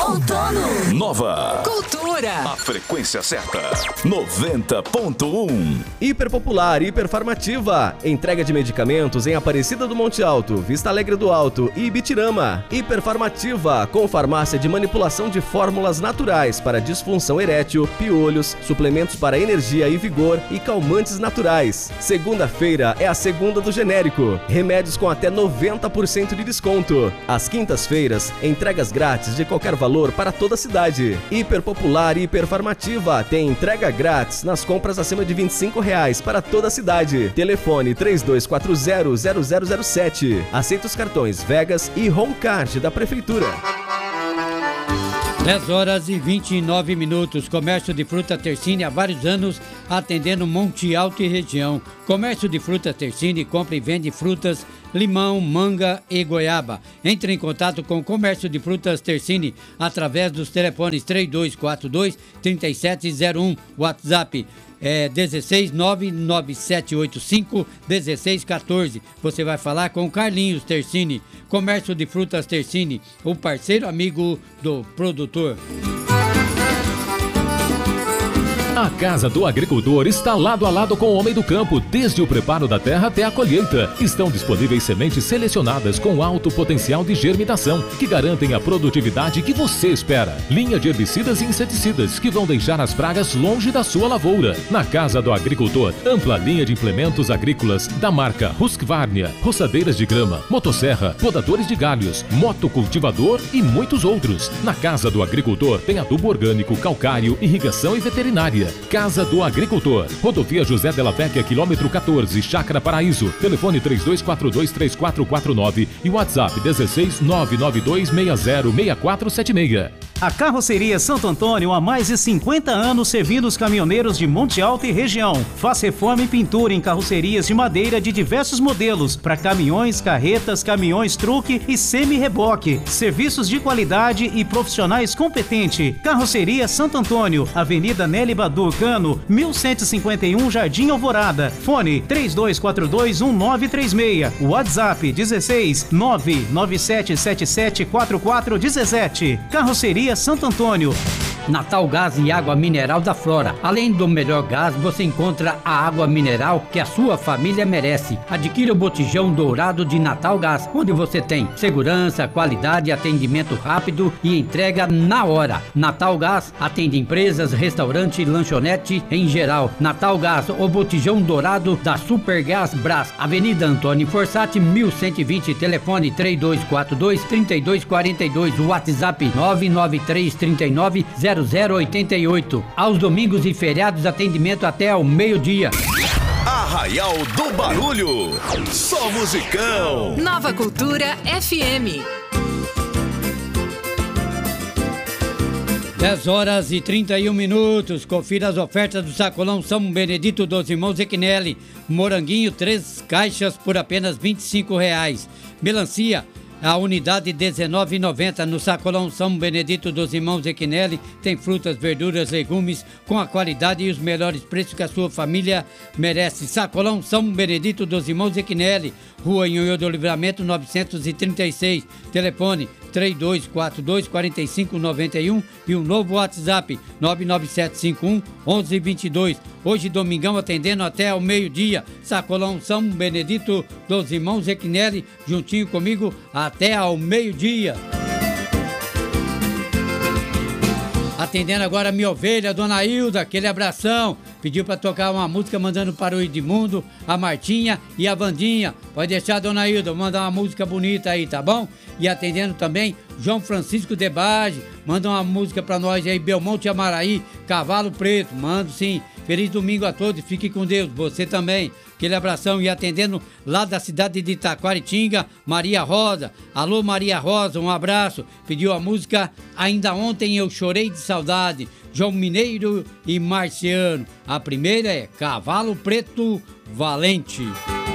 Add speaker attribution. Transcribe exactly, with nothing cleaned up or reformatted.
Speaker 1: Outono.
Speaker 2: Nova.
Speaker 1: Cultura.
Speaker 2: A frequência certa. noventa ponto um.
Speaker 3: Hiperpopular, hiperfarmativa. Entrega de medicamentos em Aparecida do Monte Alto, Vista Alegre do Alto e Ibitirama. Hiperfarmativa, com farmácia de manipulação de fórmulas naturais para disfunção erétil, piolhos, suplementos para energia e vigor e calmantes naturais. Segunda-feira é a segunda do genérico. Remédios com até noventa por cento de desconto. Às quintas-feiras, entregas grátis de qualquer valor para toda a cidade. Hiperpopular e hiperfarmativa tem entrega grátis nas compras acima de vinte e cinco reais para toda a cidade. Telefone três dois quatro zero, zero zero zero sete. Aceita os cartões Vegas e Homecard da Prefeitura.
Speaker 4: dez horas e vinte e nove minutos. Comércio de fruta Tersine há vários anos atendendo Monte Alto e região. Comércio de fruta Tersine compra e vende frutas, limão, manga e goiaba. Entre em contato com o Comércio de Frutas Tersine através dos telefones três dois quatro dois, três sete zero um, WhatsApp é dezesseis nove nove sete oito cinco um seis um quatro. Você vai falar com Carlinhos Tersine. Comércio de Frutas Tersine, o parceiro amigo do produtor.
Speaker 5: A Casa do Agricultor está lado a lado com o homem do campo, desde o preparo da terra até a colheita. Estão disponíveis sementes selecionadas com alto potencial de germinação, que garantem a produtividade que você espera. Linha de herbicidas e inseticidas, que vão deixar as pragas longe da sua lavoura. Na Casa do Agricultor, ampla linha de implementos agrícolas da marca Husqvarna, roçadeiras de grama, motosserra, podadores de galhos, motocultivador e muitos outros. Na Casa do Agricultor tem adubo orgânico, calcário, irrigação e veterinária. Casa do Agricultor, Rodovia José Della Vecchia, quilômetro quatorze, Chácara Paraíso. Telefone três dois quatro dois, três quatro quatro nove e WhatsApp dezesseis nove nove dois seis zero seis quatro sete seis.
Speaker 6: A Carroceria Santo Antônio há mais de cinquenta anos servindo os caminhoneiros de Monte Alto e região. Faz reforma e pintura em carrocerias de madeira de diversos modelos para caminhões, carretas, caminhões truque e semi-reboque. Serviços de qualidade e profissionais competentes. Carroceria Santo Antônio, Avenida Nelly Badu Cano, mil cento e cinquenta e um, Jardim Alvorada. Fone três dois quatro dois, um nove três seis. WhatsApp dezesseis nove nove sete sete sete quatro quatro um sete. Carroceria Santo Antônio.
Speaker 4: Natal Gás e Água Mineral da Flora. Além do melhor gás, você encontra a água mineral que a sua família merece. Adquira o botijão dourado de Natal Gás, onde você tem segurança, qualidade, atendimento rápido e entrega na hora. Natal Gás atende empresas, restaurante, lanchonete em geral. Natal Gás, o botijão dourado da Supergás Brás. Avenida Antônio Forçati, mil cento e vinte, telefone três dois quatro dois, três dois quatro dois, WhatsApp nove nove três três nove zero zero oito oito. Aos domingos e feriados, atendimento até ao meio-dia.
Speaker 2: Arraial do Barulho. Só musicão.
Speaker 1: Nova Cultura F M.
Speaker 4: dez horas e trinta e um minutos. Confira as ofertas do Sacolão São Benedito dos Irmãos Equinelli. Moranguinho, três caixas por apenas vinte e cinco reais. Melancia, a unidade dezenove reais e noventa centavos no Sacolão São Benedito dos Irmãos Equinelli. Tem frutas, verduras, legumes com a qualidade e os melhores preços que a sua família merece. Sacolão São Benedito dos Irmãos Equinelli, Rua Nhonhô do Livramento novecentos e trinta e seis. Telefone três dois quatro dois, quatro cinco nove um e um novo WhatsApp nove nove sete cinco um, um um dois dois. Hoje, domingão, atendendo até ao meio-dia. Sacolão São Benedito dos Irmãos Equinelli, juntinho comigo até ao meio-dia. Atendendo agora a minha ovelha, Dona Hilda, aquele abração. Pediu para tocar uma música, mandando para o Edmundo, a Martinha e a Vandinha. Pode deixar, Dona Hilda, vou mandar uma música bonita aí, tá bom? E atendendo também João Francisco de Bage, manda uma música para nós aí, Belmonte Amaraí, Cavalo Preto, mando sim. Feliz domingo a todos, fique com Deus, você também. Aquele abração. E atendendo lá da cidade de Taquaritinga, Maria Rosa. Alô, Maria Rosa, um abraço. Pediu a música Ainda Ontem Eu Chorei de Saudade, João Mineiro e Marciano. A primeira é Cavalo Preto Valente.